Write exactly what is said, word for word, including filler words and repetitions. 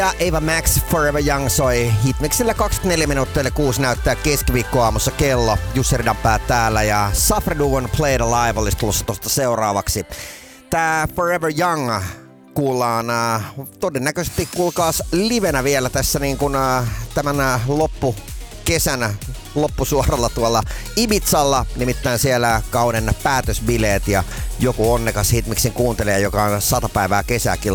Ja Ava Max Forever Young soi Hitmixillä kaksikymmentäneljä minuuttia eli kuusi näyttää keskiviikkoaamussa kello. Jussi Ridanpää täällä ja Safra Duon Play It Alive olisi tulossa tosta seuraavaksi. Tää Forever Young kuullaan äh, todennäköisesti kuulkaas livenä vielä tässä niin kun, äh, tämän äh, loppukesänä loppusuoralla tuolla Ibizalla, nimittäin siellä kauden päätösbileet ja joku onnekas Hitmixin kuuntelija, joka on sata päivää kesää